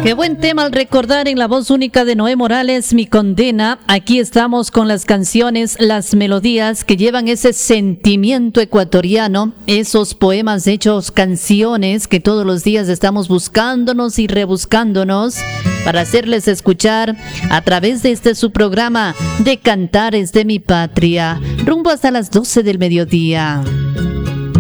Qué buen tema al recordar en la voz única de Noé Morales, Mi Condena. Aquí estamos con las canciones, las melodías que llevan ese sentimiento ecuatoriano, esos poemas hechos canciones que todos los días estamos buscándonos y rebuscándonos para hacerles escuchar a través de este su programa de Cantares de mi Patria, rumbo hasta las 12 del mediodía.